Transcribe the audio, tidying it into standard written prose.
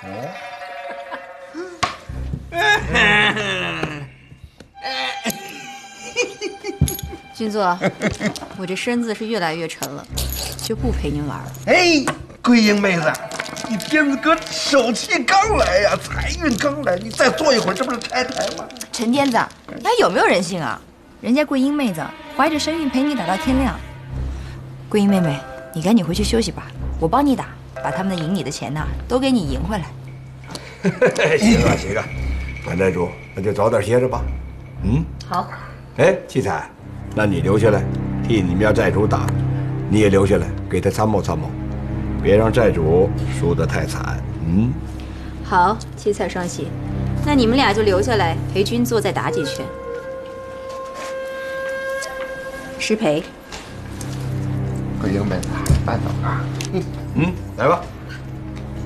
君座，我这身子是越来越沉了，就不陪您玩了。 哎，桂英妹子，你天子哥手气刚来呀，财运刚来，你再坐一会儿，这不是拆台吗？ 陈天子，你还有没有人性啊？人家桂英妹子怀着身孕陪你打到天亮。桂英妹妹，你赶紧回去休息吧，我帮你打，把他们赢你的钱呐都给你赢回来。 行啊行啊，范寨主，那就早点歇着吧。 好。 哎，七彩，那你留下来替你们家寨主打，你也留下来给他参谋参谋，别让寨主输得太惨。 好，七彩双喜，那你们俩就留下来陪君座再打几拳。失陪。 桂英妹子，慢走啊。 来吧。